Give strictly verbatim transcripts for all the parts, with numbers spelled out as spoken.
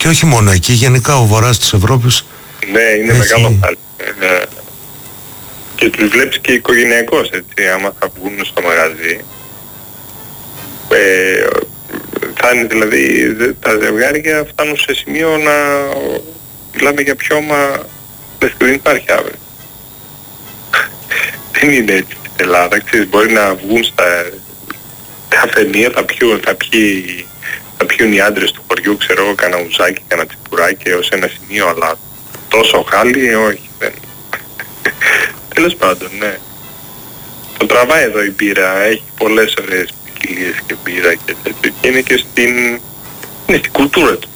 όχι μόνο εκεί, γενικά ο βορράς της Ευρώπης. Ναι, είναι έχει... μεγάλο πάλι. Ε, και τους βλέπεις και οικογενειακώς, έτσι, άμα θα βγουν στο μαγαζί. Ε, θα είναι δηλαδή, τα ζευγάρια φτάνουν σε σημείο να μιλάμε για πιώμα, λες και δεν υπάρχει αύριο. Δεν είναι έτσι στην Ελλάδα, ξέρεις, μπορεί να βγουν στα καφενεία, θα πιούν, θα πιει, θα πιούν οι άντρες του χωριού, ξέρω εγώ, κανένα ουζάκι, κανένα τσιπουράκι έως ένα σημείο, αλλά τόσο χάλι, όχι, δεν. Τέλος πάντων, ναι. Το τραβάει εδώ η μπύρα, έχει πολλές ωραίες ποικιλίες και μπύρα και τέτοιο, και είναι και στην, είναι στην κουλτούρα του.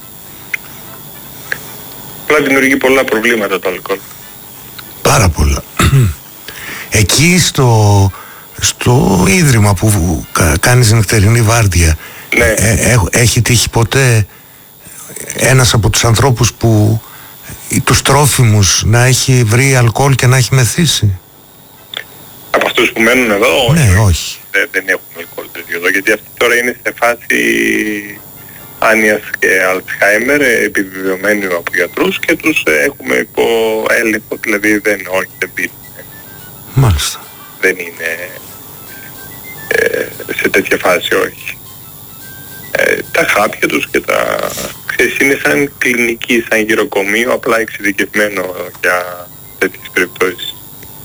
Απλά δημιουργεί πολλά προβλήματα το αλκοόλ. Πάρα πολλά. Εκεί στο, στο ίδρυμα που κάνεις νυχτερινή βάρδια, ναι. ε, ε, έχει τύχει ποτέ ένας από τους ανθρώπους που τους τρόφιμους να έχει βρει αλκοόλ και να έχει μεθύσει? Από αυτούς που μένουν εδώ, ναι, όχι. όχι. Δεν, δεν έχουν αλκοόλ τέτοιο εδώ, γιατί αυτοί τώρα είναι σε φάση άνοιας και Αλτσχάιμερ, επιβεβαιωμένοι από γιατρούς, και τους έχουμε υπό έλεγχο, δηλαδή δεν, όχι, δεν πίνουν. Μάλιστα. Δεν είναι ε, σε τέτοια φάση, όχι. Ε, τα χάπια τους και τα... Ξέρεις, είναι σαν κλινική, σαν γυροκομείο, απλά εξειδικευμένο για τέτοιες περιπτώσεις.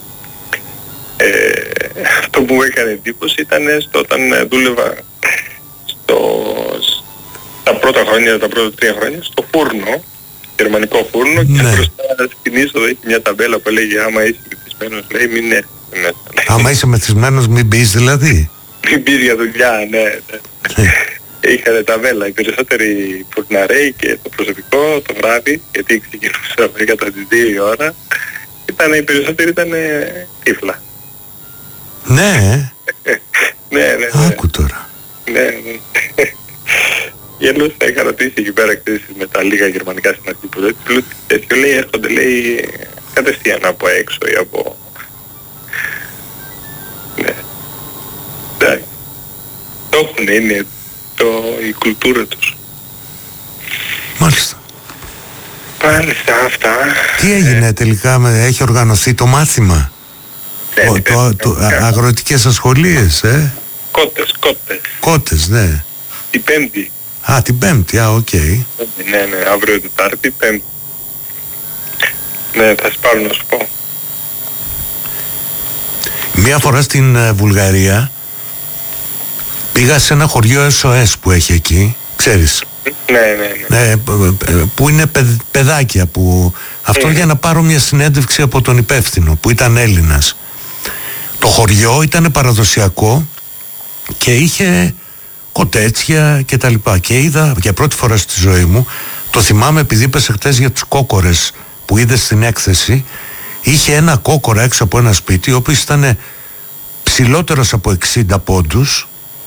Ε, αυτό που μου έκανε εντύπωση ήταν στο, όταν δούλευα στο, τα πρώτα χρόνια, τα πρώτα τρία χρόνια, στο φούρνο, γερμανικό φούρνο, ναι. Και μπροστά στην είσοδο έχει μια ταμπέλα που λέγει άμα είσαι μεθυσμένος, λέει μην έρθει μέσα. Άμα είσαι μεθυσμένος μην μπεις δηλαδή? Μην μπεις για δουλειά, ναι, ναι. Είχαν ταμπέλα οι περισσότεροι φουρναρέοι και το προσωπικό το βράδυ, γιατί ξεκινούσαμε κατά τις δύο η ώρα, ήταν, οι περισσότεροι ήταν τύφλα. Ναι, ναι, ναι, ναι. Άκου τώρα. Ναι, ναι. Γελούσα, είχα ρωτήσει εκεί πέρα χθες με τα λίγα γερμανικά στην αρχή που δεν τέτοιο, λέει, έρχονται, λέει, κατευθείαν από έξω ή από... Ναι. Εντάξει. Το έχουν, είναι το, η κουλτούρα τους. Μάλιστα. Μάλιστα, αυτά. Τι έγινε ε... τελικά, με, έχει οργανωθεί το μάθημα? Ναι, ο, το, το, α, αγροτικές ασχολίες, ε? Κότες, κότες. Κότες, ναι. Την Πέμπτη. Α, την Πέμπτη, α, οκ. Okay. Ναι, ναι, αύριο Τετάρτη, Πέμπτη. Ναι, θα σας πάρω να σου πω. Μία φορά στην uh, Βουλγαρία πήγα σε ένα χωριό ες ο ες που έχει εκεί, ξέρεις. Ναι, ναι, ναι. Ε, που είναι παιδ, παιδάκια που... Αυτό mm. για να πάρω μια συνέντευξη από τον υπεύθυνο που ήταν Έλληνας. Το χωριό ήταν παραδοσιακό και είχε κοτέτσια και τα λοιπά. Και είδα για πρώτη φορά στη ζωή μου, το θυμάμαι επειδή είπες χτες για τους κόκορες που είδες στην έκθεση, είχε ένα κόκορα έξω από ένα σπίτι, ο οποίος ήταν ψηλότερος από εξήντα πόντους.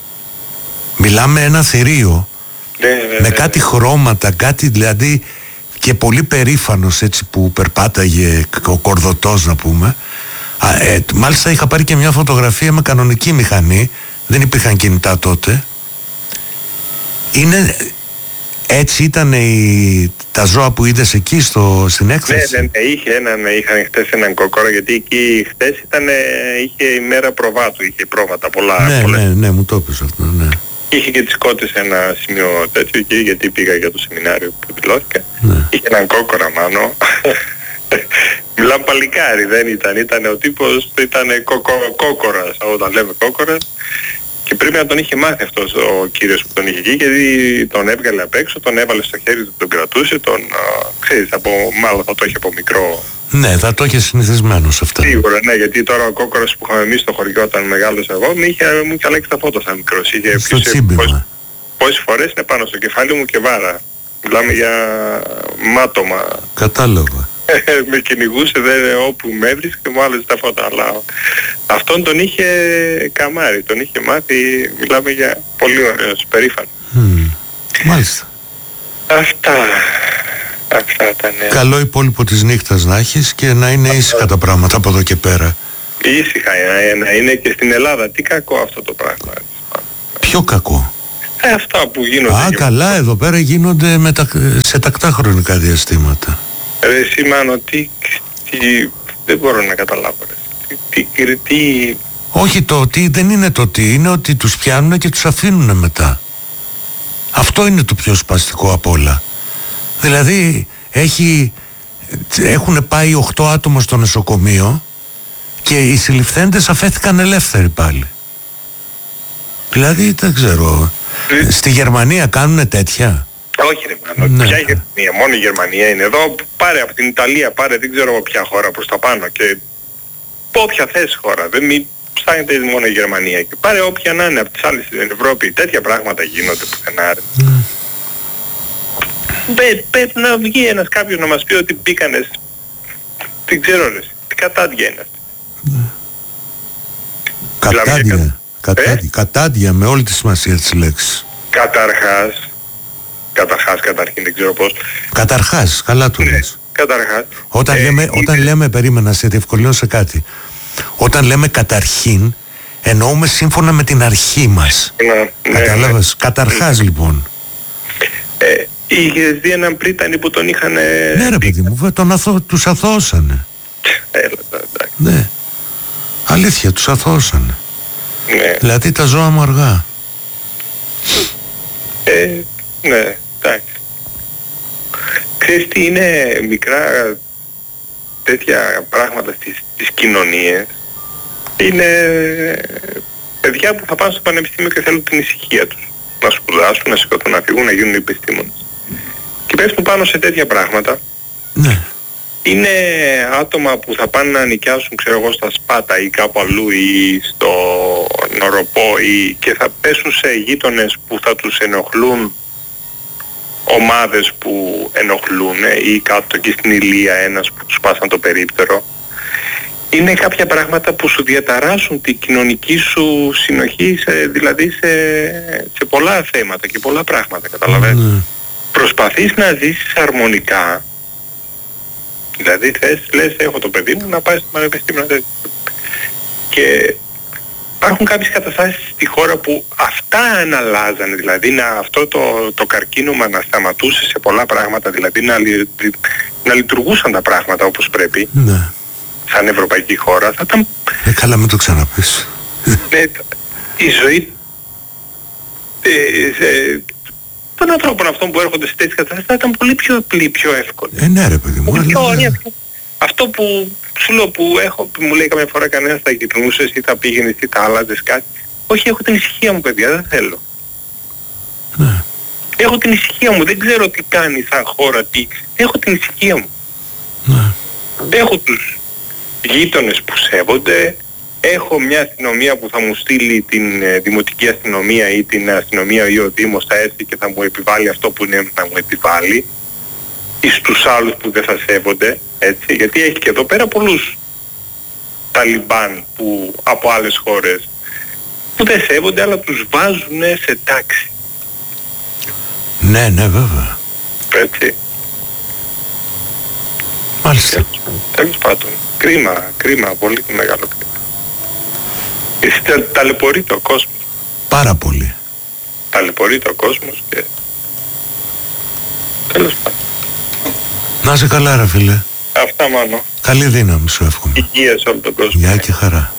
Μιλάμε ένα θηρίο, ναι, ναι, με ναι, κάτι ναι. χρώματα, κάτι δηλαδή, και πολύ περήφανος έτσι που περπάταγε ο κορδωτός να πούμε. Α, ε, μάλιστα είχα πάρει και μια φωτογραφία με κανονική μηχανή, δεν υπήρχαν κινητά τότε. Είναι... Έτσι ήταν η... τα ζώα που είδες εκεί στο... στην έκθεση? Ναι, ναι, ναι, είχε έναν, είχαν χτες έναν κόκορα, γιατί εκεί χτες ήταν, είχε η μέρα προβάτου, είχε πρόβατα πολλά. Ναι, πολλές. ναι, ναι, μου το είπες αυτό, ναι. Είχε και τις κότες σε ένα σημείο τέτοιο εκεί, γιατί πήγα για το σεμινάριο που δηλώθηκε. Ναι. Είχε έναν κόκορα μάνο. Μιλάμε παλικάρι, δεν ήταν, ήταν ο τύπος, ήταν κόκο, κόκορας, όταν λέμε κόκορας. Και πρέπει να τον είχε μάθει αυτός ο κύριος που τον είχε εκεί, γιατί τον έβγαλε απ' έξω, τον έβαλε στο χέρι του, τον κρατούσε, τον, α, ξέρεις, από, μάλλον θα το είχε από μικρό. Ναι, θα το είχε συνηθισμένο σε αυτά. Σίγουρα, ναι, γιατί τώρα ο κόκορας που είχαμε εμείς στο χωριό όταν μεγάλωσα εγώ, μου είχε, μου είχε αλλάξει τα φώτα σαν μικρός. Είχε στο τσίμπημα. Πόσες φορές είναι πάνω στο κεφάλι μου και βάρα. Μιλάμε για μάτωμα. Κατάλαβα. Με κυνηγούσε δε, όπου με έβρισκε, μου άλλαζε τα φώτα. Αλλά αυτόν τον είχε καμάρι, τον είχε μάθει, μιλάμε για πολύ ωραίος, περήφανο. Mm, μάλιστα. Αυτά. Αυτά ήταν. Καλό υπόλοιπο της νύχτας να έχεις και να είναι ήσυχα τα πράγματα από εδώ και πέρα. Ήσυχα να είναι και στην Ελλάδα. Τι κακό αυτό το πράγμα. Ποιο κακό? Ε, αυτά που γίνονται. Α, καλά, εδώ πέρα γίνονται με τα, σε τακτά χρονικά διαστήματα. Ρε Σίμανο, τι, τι, δεν μπορώ να καταλάβω. Ρε. Τι, τι, τι... Όχι, το τι δεν είναι το τι, είναι ότι τους πιάνουν και τους αφήνουν μετά. Αυτό είναι το πιο σπαστικό απ' όλα. Δηλαδή, έχει, έχουν πάει οκτώ άτομα στο νοσοκομείο και οι συλληφθέντες αφέθηκαν ελεύθεροι πάλι. Δηλαδή, δεν ξέρω, ε... στη Γερμανία κάνουνε τέτοια? Όχι ρε μάνο, ναι. Ποια Γερμανία, μόνο η Γερμανία είναι εδώ. Πάρε από την Ιταλία, πάρε δεν ξέρω ποια χώρα προς τα πάνω και όποια θες χώρα, δεν μην ψάχνετε μόνο η Γερμανία και πάρε όποια να είναι από τις άλλες στην Ευρώπη, τέτοια πράγματα γίνονται πουθενά. Mm. Πρέπει να βγει ένας κάποιος να μας πει ότι μπήκανε, δεν ξέρω ρε, τι κατάδια είναι αυτή. Mm. Κατάδια, δηλαδή, κατάδια, ε? κατάδια με όλη τη σημασία της λέξης. Καταρχάς, καταρχάς, καταρχήν, δεν ξέρω πώς. Καταρχάς, καλά το λες. Ναι, καταρχάς. Όταν, ε, λέμε, ε, όταν ε, λέμε, περίμενα, σε διευκολύνω σε κάτι. Όταν λέμε καταρχήν, εννοούμε σύμφωνα με την αρχή μας. Ναι, κατάλαβες, ναι. Καταρχάς λοιπόν. Ε, είχες δει έναν πρίτανη που τον είχαν... Ναι ρε παιδί μου, τον αθώ, τους αθώσανε. Έλα, εντάξει. Ναι, αλήθεια, τους αθώσανε. Ναι. Δηλαδή τα ζώα μου αργά. Ε, ναι, εντάξει. Ξέρεις τι είναι μικρά τέτοια πράγματα στις, στις κοινωνίες. Είναι παιδιά που θα πάνε στο πανεπιστήμιο και θέλουν την ησυχία τους. Να σπουδάσουν, να σηκωθούν, να φύγουν, να γίνουν επιστήμονες. Και πέφτουν πάνω σε τέτοια πράγματα. Ναι. Είναι άτομα που θα πάνε να νοικιάσουν, ξέρω εγώ, στα Σπάτα ή κάπου αλλού ή στο Νοροπό ή και θα πέσουν σε γείτονες που θα τους ενοχλούν, ομάδες που ενοχλούν ή κάτω εκεί στην Ηλία ένας που τους πάσαν το περίπτερο. Είναι κάποια πράγματα που σου διαταράσσουν την κοινωνική σου συνοχή, σε, δηλαδή σε, σε πολλά θέματα και πολλά πράγματα, καταλαβαίνεις. Mm. Προσπαθείς να ζήσεις αρμονικά. Δηλαδή θες, λες, έχω το παιδί μου να πάει στο πανεπιστήμιο και υπάρχουν κάποιες καταστάσεις στη χώρα που αυτά αναλάζανε, δηλαδή να, αυτό το, το καρκίνωμα να σταματούσε σε πολλά πράγματα, δηλαδή να, να λειτουργούσαν τα πράγματα όπως πρέπει, ναι. Σαν ευρωπαϊκή χώρα, θα ήταν... Ε, καλά μην το ξαναπείς. Ναι, η ζωή ε, ε, των ανθρώπων αυτών που έρχονται σε τέτοιες καταστάσεις θα ήταν πολύ πιο απλή, πιο εύκολη. Ε, ναι ρε παιδί μου. Πολύ πιο αλλά... ωραία. Αυτό που σου λέω που έχω, που μου λέει καμιά φορά κανένας θα γυρνούσες ή θα πήγαινες ή θα άλλαζες κάτι. Όχι, έχω την ησυχία μου παιδιά, δεν θέλω. Ναι. Έχω την ησυχία μου, δεν ξέρω τι κάνει σαν χώρα, τι. Έχω την ησυχία μου. Ναι. Έχω τους γείτονες που σέβονται, έχω μια αστυνομία που θα μου στείλει την ε, δημοτική αστυνομία ή την αστυνομία ή ο Δήμος θα έρθει και θα μου επιβάλλει αυτό που είναι να μου επιβάλλει ή στους άλλους που δεν θα σέβονται, έτσι, γιατί έχει και εδώ πέρα πολλούς Ταλιμπάν που από άλλες χώρες που δεν σέβονται αλλά τους βάζουν σε τάξη. Ναι, ναι βέβαια. Έτσι. Μάλιστα. Τέλος πάντων. Κρίμα, κρίμα, πολύ μεγάλο κρίμα. Εσύ τα, ταλαιπωρείται ο κόσμος. Πάρα πολύ. Ταλαιπωρείται ο κόσμος και... Τέλος πάντων. Να είσαι καλά ρε φίλε. Αυτά μάνο. Καλή δύναμη σου εύχομαι. Υγεία σε όλο τον κόσμο. Γεια και χαρά.